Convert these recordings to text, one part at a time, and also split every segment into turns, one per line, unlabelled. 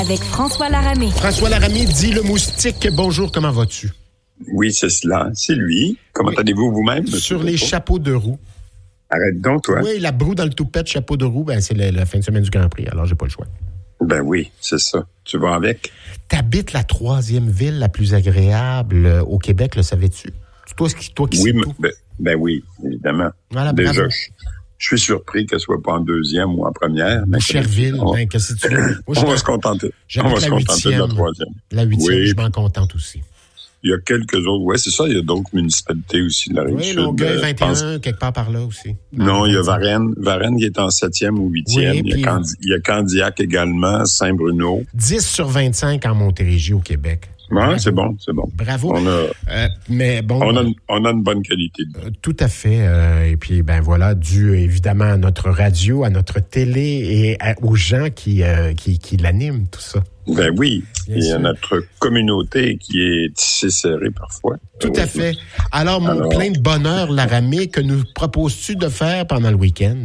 Avec François Laramé.
François Laramé dit le moustique. Bonjour, comment vas-tu?
Oui, c'est cela. C'est lui. Comment allez-vous vous-même?
Sur les chapeaux de roue.
Arrête donc, toi.
Oui, la broue dans le toupette, chapeau de roue, c'est la fin de semaine du Grand Prix, alors j'ai pas le choix.
Ben oui, c'est ça. Tu vas avec?
T'habites la 3e ville la plus agréable au Québec, le savais-tu? Toi qui sais tout.
Ben oui, évidemment.
Voilà,
déjà, je suis surpris qu'elle soit pas en 2e ou en première.
Boucherville, qu'est-ce que tu veux?
On va se contenter. On va se contenter de la 3e.
La 8e, je m'en contente aussi.
Il y a quelques autres. Oui, c'est ça. Il y a d'autres municipalités aussi de la Rive-Sud.
Oui, Longueuil, 21, quelque part par là aussi.
Non, il y a Varennes. Varennes qui est en 7e ou 8e. Oui, il y a Candiac également, Saint-Bruno.
10 sur 25 en Montérégie au Québec.
Oui, c'est bon.
Bravo.
Mais bon. On a une bonne qualité.
Tout à fait. Et puis, voilà, dû évidemment à notre radio, à notre télé et aux gens qui l'animent, tout ça.
Ben oui. Il y a notre communauté qui est tissée serrée parfois.
Tout à fait. Alors, plein de bonheur, Laramé, que nous proposes-tu de faire pendant le week-end?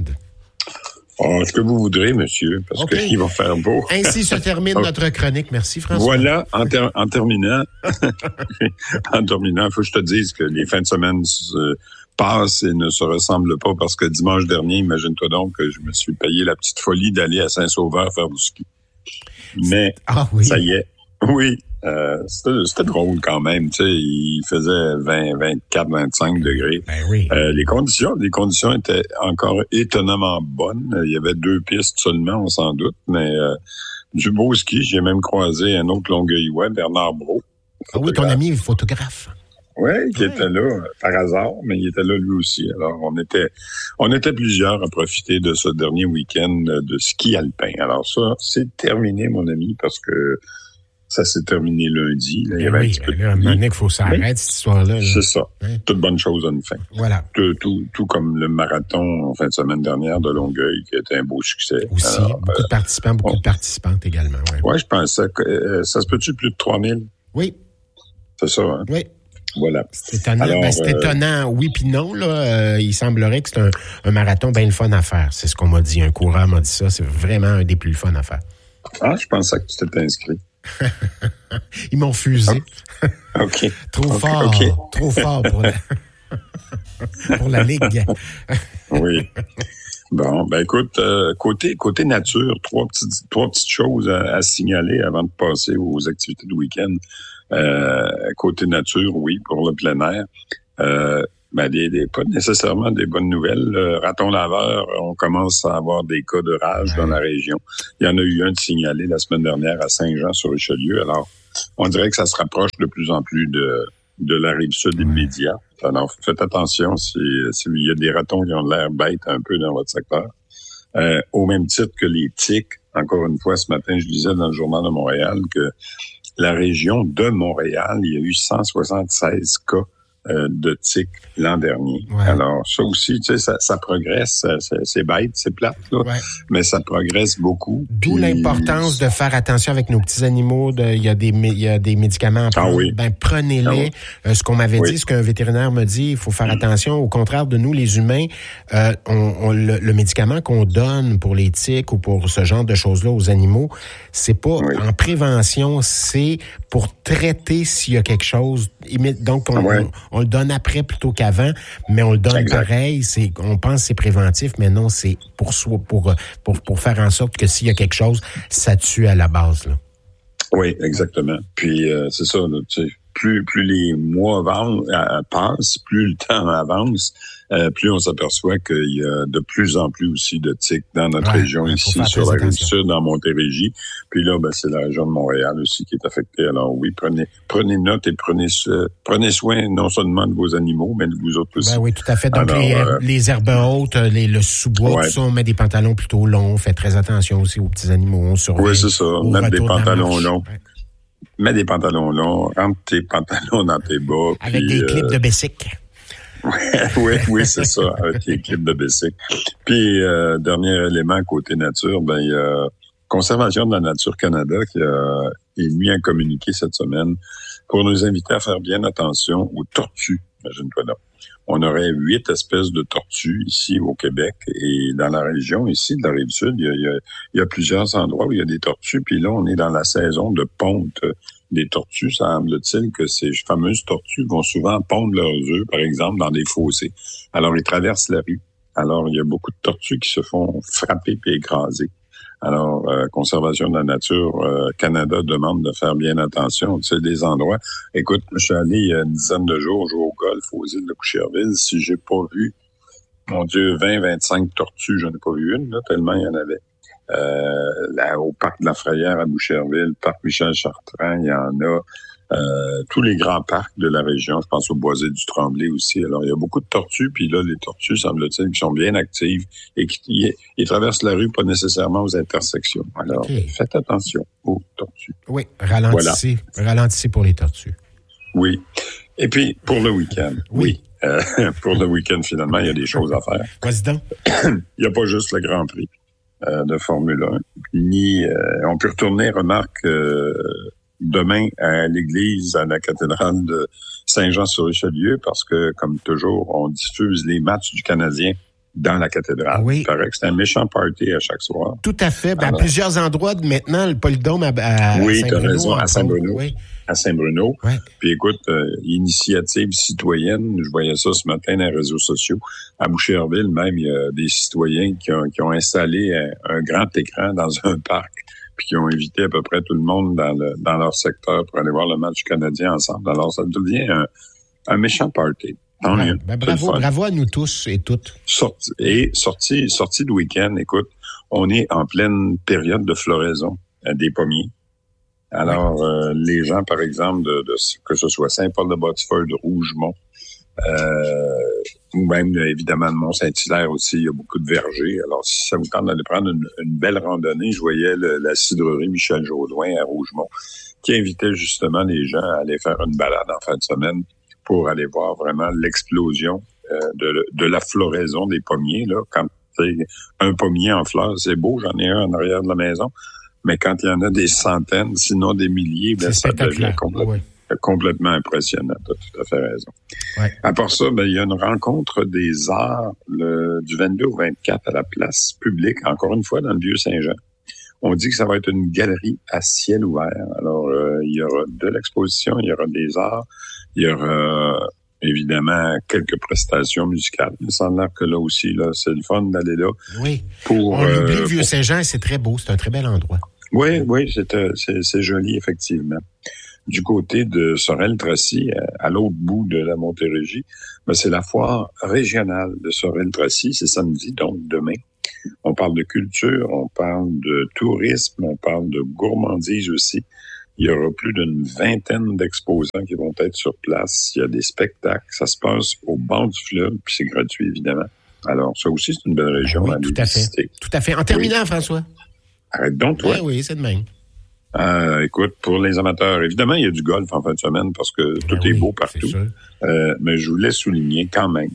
Ce que vous voudrez, monsieur, parce qu'il va faire beau.
Ainsi se termine notre chronique. Merci, François.
Voilà, en terminant, il faut que je te dise que les fins de semaine passent et ne se ressemblent pas parce que dimanche dernier, imagine-toi donc que je me suis payé la petite folie d'aller à Saint-Sauveur faire du ski. Mais, ça y est. Oui. C'était drôle quand même, tu sais, il faisait 20, 24, 25 degrés.
Ben oui.
Les conditions étaient encore étonnamment bonnes. Il y avait 2 pistes seulement, on s'en doute, mais du beau ski. J'ai même croisé un autre Longueuillois, Bernard Brault.
Ah oui, ton ami photographe.
Oui, qui était là par hasard, mais il était là lui aussi. Alors, on était plusieurs à profiter de ce dernier week-end de ski alpin. Alors ça, c'est terminé, mon ami, parce que ça s'est terminé lundi. Là, il y avait un petit peu
un moment donné qu'il faut s'arrêter, cette histoire-là.
C'est ça. Hein? Toute bonne chose à une fin.
Voilà.
Tout comme le marathon en fin de semaine dernière de Longueuil, qui était un beau succès.
Aussi, beaucoup de participants, beaucoup de participantes également.
Oui, je pensais que ça se peut-tu plus de 3000?
Oui.
C'est ça, hein?
Oui.
Voilà.
C'est étonnant. Alors, c'est étonnant, oui puis non. Là, il semblerait que c'est un marathon bien le fun à faire. C'est ce qu'on m'a dit. Un coureur m'a dit ça. C'est vraiment un des plus fun à faire.
Ah, je pensais que tu t'étais inscrit.
Ils m'ont fusé.
OK.
Trop fort pour la Ligue.
Oui. Bon, écoute, côté nature, trois petites choses à signaler avant de passer aux activités de week-end. Côté nature, oui, pour le plein air. Pas nécessairement des bonnes nouvelles. Raton laveur, on commence à avoir des cas de rage dans la région. Il y en a eu un de signalé la semaine dernière à Saint-Jean-sur-Richelieu. Alors, on dirait que ça se rapproche de plus en plus de la Rive-Sud immédiate. Alors, faites attention s'il y a des ratons qui ont l'air bêtes un peu dans votre secteur. Au même titre que les tiques, encore une fois, ce matin, je lisais dans le Journal de Montréal que la région de Montréal, il y a eu 176 cas de tiques l'an dernier. Ouais. Alors, ça aussi, tu sais, ça progresse. C'est bête, c'est plate, là, mais ça progresse beaucoup.
D'où l'importance de faire attention avec nos petits animaux. Il y a des médicaments à prendre. Prenez-les. Ce qu'on m'avait dit, ce qu'un vétérinaire me dit, il faut faire attention. Au contraire de nous, les humains, le médicament qu'on donne pour les tiques ou pour ce genre de choses-là aux animaux, c'est pas en prévention, c'est pour traiter s'il y a quelque chose. Donc, on le donne après plutôt qu'avant, mais on le donne pareil. On pense que c'est préventif, mais non, c'est pour faire en sorte que s'il y a quelque chose, ça tue à la base, là.
Oui, exactement. Puis c'est ça, là, tu sais, plus les mois passent, plus le temps avance, plus on s'aperçoit qu'il y a de plus en plus aussi de tiques dans notre région ici, sur la Rive-Sud, en Montérégie. Puis là, c'est la région de Montréal aussi qui est affectée. Alors oui, prenez note et prenez soin non seulement de vos animaux, mais de vous autres aussi.
Ben oui, tout à fait. Donc, les herbes hautes, le sous-bois, tout ça, on met des pantalons plutôt longs. On fait très attention aussi aux petits animaux. On surveille.
Oui, c'est ça. Mettre des pantalons longs. Mets des pantalons longs, rentre tes pantalons dans tes bas.
Avec des clips de Bessic.
Oui, c'est ça, avec les clips de Bessic. Puis, dernier élément côté nature, il y a Conservation de la Nature Canada qui a émis un communiqué cette semaine pour nous inviter à faire bien attention aux tortues, imagine-toi donc. on aurait 8 espèces de tortues ici au Québec. Et dans la région ici, de la Rive-Sud, il y a plusieurs endroits où il y a des tortues. Puis là, on est dans la saison de ponte des tortues. Semble-t-il que ces fameuses tortues vont souvent pondre leurs œufs, par exemple, dans des fossés. Alors, ils traversent la rue. Alors, il y a beaucoup de tortues qui se font frapper puis écraser. Alors, Conservation de la nature Canada demande de faire bien attention. Tu sais, des endroits. Écoute, je suis allé il y a une dizaine de jours jouer au golf aux îles de Boucherville. Si j'ai pas vu, mon Dieu, 20-25 tortues, j'en ai pas vu une, là, tellement il y en avait. Là, au parc de la Frayère à Boucherville, parc Michel-Chartrand, il y en a. Tous les grands parcs de la région, je pense au Boisé du Tremblay aussi. Alors, il y a beaucoup de tortues, puis là, les tortues, semble-t-il, qui sont bien actives et qui traversent la rue, pas nécessairement aux intersections. Alors, faites attention aux tortues.
Oui, ralentissez. Voilà. Ralentissez pour les tortues.
Oui. Et puis, pour le week-end. Oui. Pour le week-end, finalement, il y a des choses à faire.
Vas-y donc.
Il n'y a pas juste le Grand Prix de Formule 1. On peut retourner, remarque, demain à l'église, à la cathédrale de Saint-Jean-sur-Richelieu, parce que, comme toujours, on diffuse les matchs du Canadien dans la cathédrale.
Oui.
Il paraît que c'est un méchant party à chaque soir.
Tout à fait. Alors, à plusieurs endroits, maintenant, le Polydôme à
oui,
Saint-Bruno.
Oui, tu as raison, à Saint-Bruno.
Oui.
À Saint-Bruno.
Ouais.
Puis écoute, initiative citoyenne, je voyais ça ce matin dans les réseaux sociaux. À Boucherville, même, il y a des citoyens qui ont installé un grand écran dans un parc, puis qui ont invité à peu près tout le monde dans leur secteur pour aller voir le match canadien ensemble. Alors, ça devient un méchant party.
Ouais, ben bravo à nous tous et toutes.
Sortie de week-end, écoute, on est en pleine période de floraison des pommiers. Alors, les gens, par exemple, que ce soit Saint-Paul-de-Botsford, Rougemont, ou même, évidemment, de Mont-Saint-Hilaire aussi, il y a beaucoup de vergers. Alors, si ça vous tente d'aller prendre une belle randonnée, je voyais la cidrerie Michel Jodoin à Rougemont, qui invitait justement les gens à aller faire une balade en fin de semaine pour aller voir vraiment l'explosion de la floraison des pommiers. Là, quand un pommier en fleurs, c'est beau, j'en ai un en arrière de la maison, mais quand il y en a des centaines, sinon des milliers, ben, ça devient complètement impressionnant. Tu as tout à fait raison.
Ouais.
À part ça, ben, il y a une rencontre des arts du 22 au 24 à la place publique, encore une fois dans le Vieux-Saint-Jean. On dit que ça va être une galerie à ciel ouvert. Alors, il y aura de l'exposition, il y aura des arts, il y aura évidemment quelques prestations musicales. Il semble que là aussi, là, c'est le fun d'aller là.
Oui. On oublie le Vieux-Saint-Jean, c'est très beau, c'est un très bel endroit.
Oui, c'est joli, effectivement. Du côté de Sorel-Tracy, à l'autre bout de la Montérégie, ben, c'est la foire régionale de Sorel-Tracy. C'est samedi, donc demain. On parle de culture, on parle de tourisme, on parle de gourmandise aussi. Il y aura plus d'une vingtaine d'exposants qui vont être sur place. Il y a des spectacles. Ça se passe au bord du fleuve, puis c'est gratuit, évidemment. Alors, ça aussi, c'est une belle région à visiter.
Tout à fait. En terminant, François.
Arrête donc, toi.
Oui, c'est de même.
Écoute, pour les amateurs, évidemment, il y a du golf en fin de semaine parce que tout est beau partout. Mais je voulais souligner quand même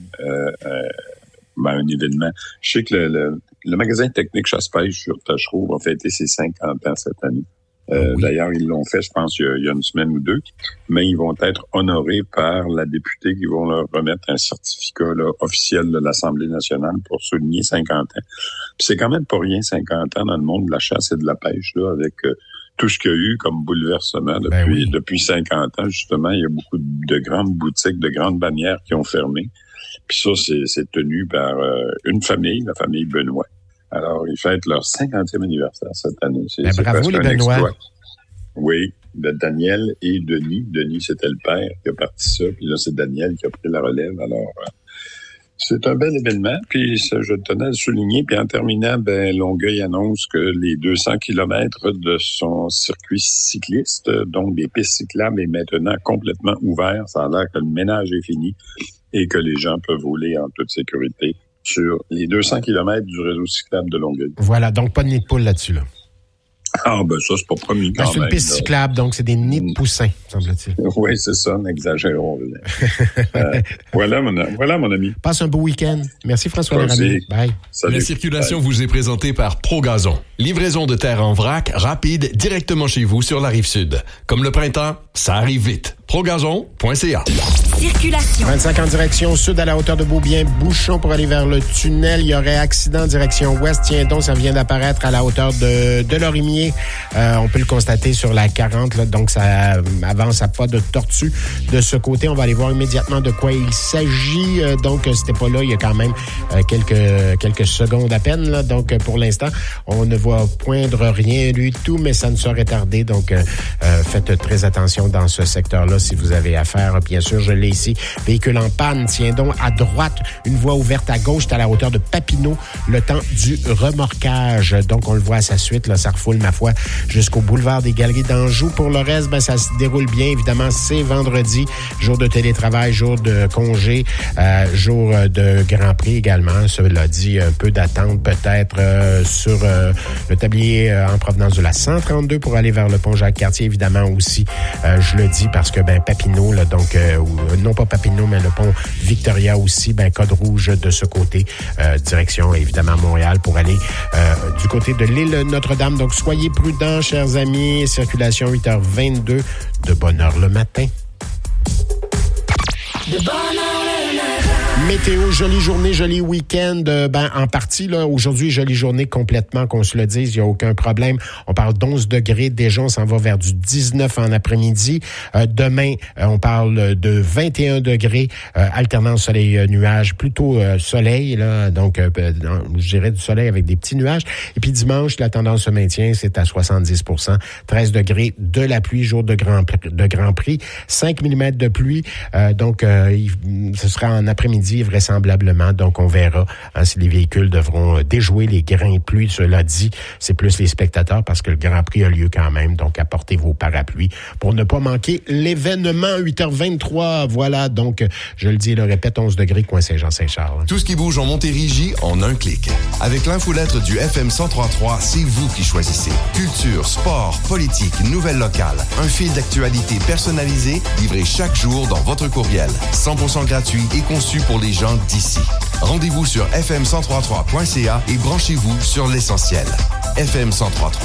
un événement. Je sais que le magasin technique Chasse-Pêche sur Tachereau va fêter ses 50 ans cette année. D'ailleurs, ils l'ont fait, je pense, il y a une semaine ou deux. Mais ils vont être honorés par la députée qui vont leur remettre un certificat là, officiel de l'Assemblée nationale pour souligner 50 ans. Puis c'est quand même pas rien, 50 ans dans le monde de la chasse et de la pêche, là, avec tout ce qu'il y a eu comme bouleversement depuis 50 ans. Justement, il y a beaucoup de grandes boutiques, de grandes bannières qui ont fermé. Puis ça, c'est tenu par une famille, la famille Benoît. Alors, ils fêtent leur 50e anniversaire cette année. C'est
bravo les Benoît. Exploit.
Oui, de Daniel et Denis. Denis, c'était le père qui a parti ça. Puis là, c'est Daniel qui a pris la relève. Alors, c'est un bel événement. Puis ça, je tenais à le souligner. Puis en terminant, Longueuil annonce que les 200 kilomètres de son circuit cycliste, donc des pistes cyclables, est maintenant complètement ouvert. Ça a l'air que le ménage est fini et que les gens peuvent rouler en toute sécurité sur les 200 kilomètres du réseau cyclable de Longueuil.
Voilà, donc pas de nid de poule là-dessus, là.
Ah, ça, c'est pas promis quand même.
C'est une piste cyclable, donc c'est des nids de poussins, semble-t-il.
Oui, c'est ça, n'exagérons rien. Voilà, mon ami.
Passe un beau week-end. Merci, François Lérami. Bye.
Salut. La circulation vous est présentée par ProGazon. Livraison de terre en vrac, rapide, directement chez vous sur la Rive-Sud. Comme le printemps, ça arrive vite. progazon.ca.
Circulation.
25 en direction sud à la hauteur de Beaubien, bouchon pour aller vers le tunnel. Il y aurait accident direction ouest. Tiens donc, ça vient d'apparaître à la hauteur de Lorimier. On peut le constater sur la 40, là, donc ça avance à pas de tortue de ce côté. On va aller voir immédiatement de quoi il s'agit. Donc, c'était pas là, il y a quand même quelques secondes à peine. Là. Donc, pour l'instant, on ne voit poindre rien du tout, mais ça ne saurait tarder. Donc, faites très attention dans ce secteur-là si vous avez affaire. Bien sûr, je l'ai ici. Véhicule en panne. Tiens donc, à droite, une voie ouverte à gauche, c'est à la hauteur de Papineau, le temps du remorquage. Donc, on le voit à sa suite, là, ça refoule, ma foi, jusqu'au boulevard des Galeries d'Anjou. Pour le reste, ben, ça se déroule bien. Évidemment, c'est vendredi, jour de télétravail, jour de congé, jour de Grand Prix également. Cela dit, un peu d'attente peut-être sur le tablier en provenance de la 132 pour aller vers le pont Jacques-Cartier. Évidemment aussi, je le dis parce que Papineau, là, donc non pas Papineau, mais le pont Victoria aussi, code rouge de ce côté, direction évidemment Montréal pour aller du côté de l'île Notre-Dame. Donc soyez prudents, chers amis. Circulation 8h22, de bonne heure le matin.
De bonne heure le matin.
Météo, jolie journée, joli week-end. En partie, là, aujourd'hui, jolie journée complètement, qu'on se le dise, il n'y a aucun problème. On parle d'11 degrés. Déjà, on s'en va vers du 19 en après-midi. Demain, on parle de 21 degrés, alternance soleil-nuage, plutôt soleil, là, donc je dirais du soleil avec des petits nuages. Et puis dimanche, la tendance se maintient, c'est à 70%. 13 degrés, de la pluie, jour de Grand Prix. 5 mm de pluie, ce sera en après-midi vraisemblablement. Donc, on verra si les véhicules devront déjouer les grains de pluie. Cela dit, c'est plus les spectateurs parce que le Grand Prix a lieu quand même. Donc, apportez vos parapluies pour ne pas manquer l'événement. 8h23, voilà. Donc, je le dis et le répète, 11 degrés, coin Saint-Jean-Saint-Charles.
Tout ce qui bouge en Montérégie en un clic. Avec l'infolettre du FM 103.3, c'est vous qui choisissez. Culture, sport, politique, nouvelles locales. Un fil d'actualité personnalisé livré chaque jour dans votre courriel. 100% gratuit et conçu pour les gens d'ici. Rendez-vous sur fm1033.ca et branchez-vous sur l'essentiel. FM 103.3.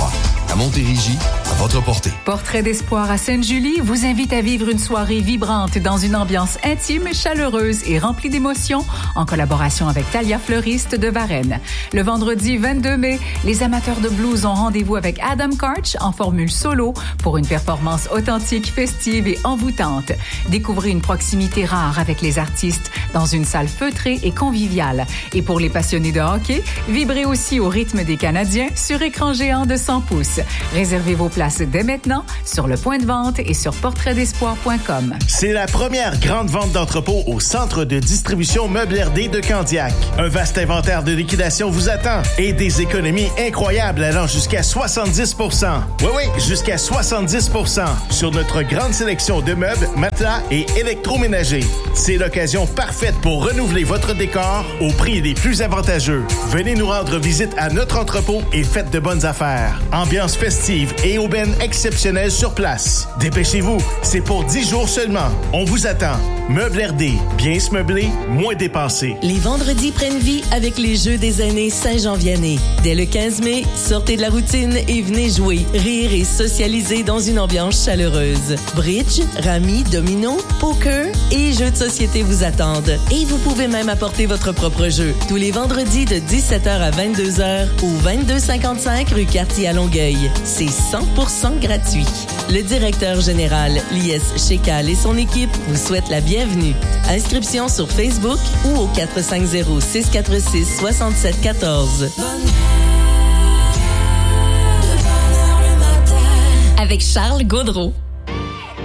À Montérégie, à votre portée.
Portrait d'espoir à Sainte-Julie vous invite à vivre une soirée vibrante dans une ambiance intime, chaleureuse et remplie d'émotions en collaboration avec Talia Fleuriste de Varennes. Le vendredi 22 mai, les amateurs de blues ont rendez-vous avec Adam Karch en formule solo pour une performance authentique, festive et envoûtante. Découvrez une proximité rare avec les artistes dans une salle feutrée et conviviale. Et pour les passionnés de hockey, vibrez aussi au rythme des Canadiens sur écran géant de 100 pouces. Réservez vos places dès maintenant sur le point de vente et sur portraitdespoir.com.
C'est la première grande vente d'entrepôt au centre de distribution Meubles RD de Candiac. Un vaste inventaire de liquidation vous attend et des économies incroyables allant jusqu'à 70%. Oui, jusqu'à 70% sur notre grande sélection de meubles, matelas et électroménagers. C'est l'occasion parfaite pour renouveler votre décor au prix les plus avantageux. Venez nous rendre visite à notre entrepôt et faites de bonnes affaires. Ambiance festive et aubaine exceptionnelle sur place. Dépêchez-vous, c'est pour 10 jours seulement. On vous attend. Meubles RD, bien se meubler, moins dépenser.
Les vendredis prennent vie avec les Jeux des aînés Saint-Jean-Vianney. Dès le 15 mai, sortez de la routine et venez jouer, rire et socialiser dans une ambiance chaleureuse. Bridge, rami, domino, poker et jeux de société vous attendent. Et vous pouvez même apporter votre propre jeu. Tous les vendredis de 17h à 22h au 2255 rue Cartier à Longueuil. C'est 100% gratuit. Le directeur général, Lies Chécal et son équipe vous souhaitent la bienvenue. Inscription sur Facebook ou au 450-646-6714.
Avec Charles Gaudreau.